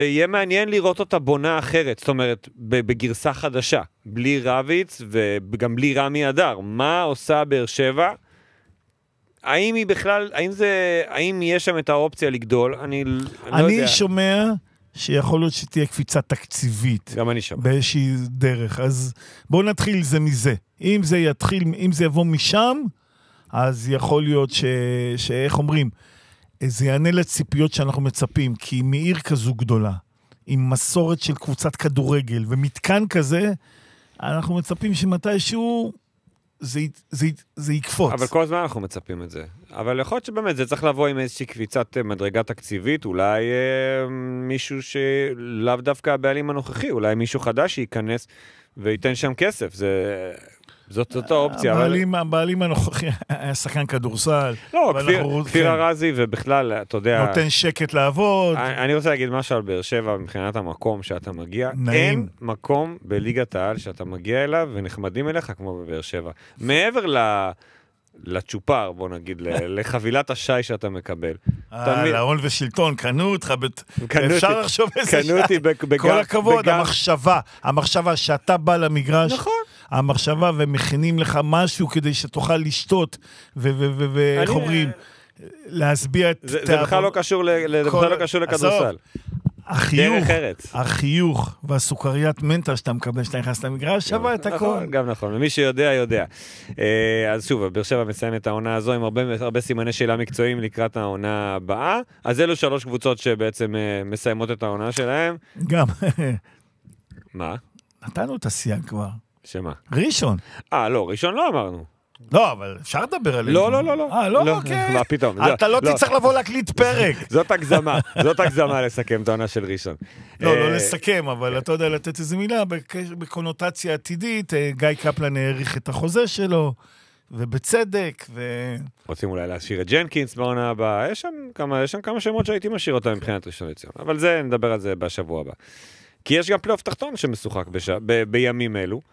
יהיה מעניין לראות אותה בונה אחרת, זאת אומרת, בגרסה חדשה, בלי רביץ וגם בלי רמי אדר. מה עושה באר שבע? האם היא בכלל, האם יש שם את האופציה לגדול? אני לא יודע. אני שומע שיכול להיות שתהיה קפיצה תקציבית. גם אני שומע. באיזושהי דרך. אז בואו נתחיל זה מזה. אם זה יבוא משם, אז יכול להיות שאיך אומרים, זה יענה לציפיות שאנחנו מצפים, כי מעיר כזו גדולה, עם מסורת של קבוצת כדורגל, ומתקן כזה, אנחנו מצפים שמתישהו זה יקפוץ. אבל כל הזמן אנחנו מצפים את זה. אבל יכול להיות שבאמת זה צריך לבוא עם איזושהי קביצת מדרגה תקציבית, אולי מישהו שלאו דווקא הבעלים הנוכחי, אולי מישהו חדש שייכנס וייתן שם כסף. זאת האופציה. הבעלים הנוכחי היה שחקן כדורסל. לא, כפיר ארזי ובכלל, אתה יודע... נותן שקט לעבוד. אני רוצה להגיד משהו על באר שבע מבחינת המקום שאתה מגיע. אין מקום בליגת העל שאתה מגיע אליו ונחמדים אליך כמו בבאר שבע. מעבר לצ'ופר, בוא נגיד, לחבילת השי שאתה מקבל. להון ושלטון, קנו אותך, אפשר לחשוב איזה שי. כל הכבוד, המחשבה שאתה בא למגרש. נכון. המחשבה ומכינים לך משהו כדי שתוכל לשתות ואיך אומרים, להסביע את... זה בכלל לא קשור לכדורסל. החיוך והסוכריית מנטה שאתה מקבל, שאתה נכנס למגרש, שווה את הכל. גם נכון, ומי שיודע, יודע. אז שוב, באר שבע מסיים את העונה הזו עם הרבה סימני שאלה מקצועיים לקראת העונה הבאה. אז אלו 3 קבוצות שבעצם מסיימות את העונה שלהם. גם. מה? נתנו את הסייג כבר. שמה? ראשון. לא, ראשון לא אמרנו. לא, אבל אפשר לדבר עליהם. לא. לא, אוקיי. מה פתאום? אתה לא תצטרך לבוא להקליט פרק. זאת הגזמה לסכם את העונה של ראשון. לא לסכם, אבל אתה יודע לתת איזו מילה, בקונוטציה עתידית, גיא קפלן העריך את החוזה שלו, ובצדק, רוצים אולי להשאיר את ג'נקינס בעונה הבאה, יש שם כמה שמות שהייתי משאיר אותם מבחינת ראשון לציון, אבל זה, נדבר על זה בשבוע הבא. כי יש גם פלייאוף תחתון שמשוחק בימים אלו.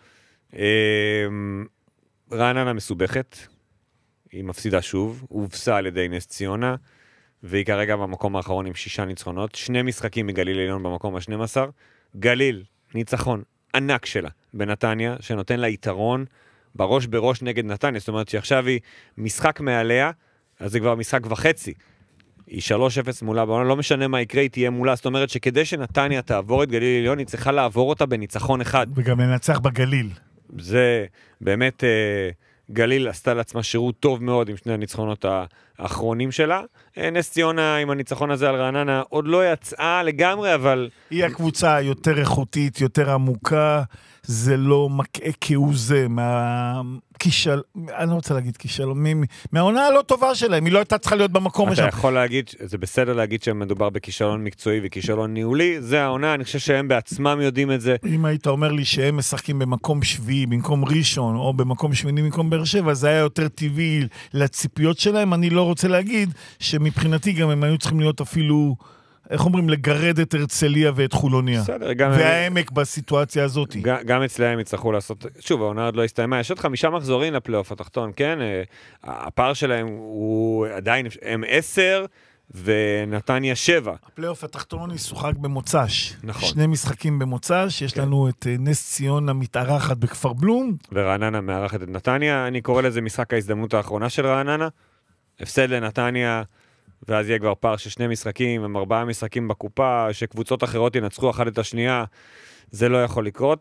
רעננה מסובכת, היא מפסידה שוב, הובסה על ידי נס ציונה, והיא כרגע במקום האחרון עם 6 ניצחונות, 2 משחקים מגליל עליון במקום ה-12, גליל, ניצחון ענק שלה בנתניה, שנותן לה יתרון בראש נגד נתניה, זאת אומרת שעכשיו היא משחק מעליה, אז זה כבר משחק וחצי, היא 3-0 מולה בעונה, לא משנה מה יקרה, היא תהיה מולה, זאת אומרת שכדי שנתניה תעבור את גליל עליון, היא צריכה לעבור אותה בניצחון אחד. וגם לנצח בגליל. זה באמת, גליל עשתה לעצמה שירות טוב מאוד עם 2 הניצחונות האחרונים שלה. נס ציונה עם הניצחון הזה על רעננה עוד לא יצאה לגמרי, אבל... היא הקבוצה יותר איכותית, יותר עמוקה, זה לא מקעה כהוא מהכישל, אני לא רוצה להגיד כישל, מהעונה הלא טובה שלהם, היא לא הייתה צריכה להיות במקום אתה יכול להגיד, זה בסדר להגיד שמדובר בכישלון מקצועי וכישלון ניהולי, זה העונה, אני חושב שהם בעצמם יודעים את זה. אם היית אומר לי שהם משחקים במקום 7, במקום ראשון, או במקום 8, במקום באר שבע, זה היה יותר טבעי לציפיות שלהם, אני לא רוצה להגיד שמבחינתי גם הם היו צריכים להיות אפילו... איך אומרים, לגרד את הרצליה ואת חולוניה. בסדר, והעמק בסיטואציה הזאת. גם אצלהם יצטרכו לעשות, שוב, העונה עוד לא הסתיימה, יש עוד 5 מחזורים לפלייאוף התחתון, כן? הפער שלהם הוא עדיין, הם 10 ונתניה 7. הפלייאוף התחתון ישוחק במוצ"ש. נכון. 2 משחקים במוצ"ש, יש לנו את נס ציונה מתארחת בכפר בלום. ורעננה מארחת את נתניה, אני קורא לזה משחק ההזדמנות האחרונה של רעננה. הפסד לנתניה, ואז יהיה כבר פער של 2 משחקים, עם 4 משחקים בקופה, שקבוצות אחרות ינצחו אחת את השנייה, זה לא יכול לקרות.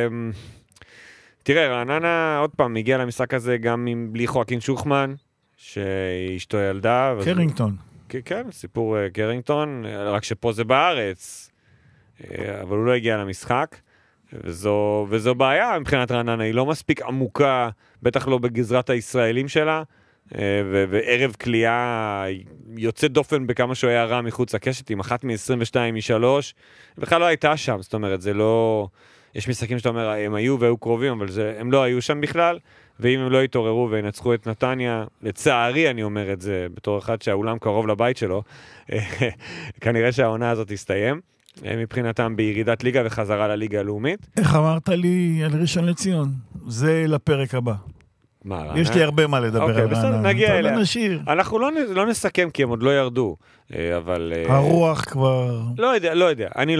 תראה, רעננה עוד פעם הגיע למשחק הזה גם בלי חואקין שוחמן, שאשתו ילדה. קרינגטון. כן, סיפור קרינגטון, רק שפה זה בארץ, אבל הוא לא הגיע למשחק, וזו בעיה מבחינת רעננה, היא לא מספיק עמוקה, בטח לא בגזרת הישראלים שלה, וערב קליעה יוצא דופן בכמה שהוא היה רע מחוץ לקשת, עם 1 מ-22 מ-3, בכלל לא הייתה שם, זאת אומרת, זה לא... יש משחקים שאתה אומר, הם היו והיו קרובים, אבל הם לא היו שם בכלל, ואם הם לא יתעוררו וינצחו את נתניה, לצערי אני אומר את זה, בתור אחד שהאולם קרוב לבית שלו, כנראה שהעונה הזאת תסתיים, מבחינתם בירידת ליגה וחזרה לליגה הלאומית. איך אמרת לי על ראשון לציון? זה לפרק הבא. מה, יש לי הרבה מה לדבר אוקיי, על בסדר, רעננה. נגיע אליה. נשאיר. אנחנו לא נסכם כי הם עוד לא ירדו, אבל... הרוח כבר... לא יודע, אני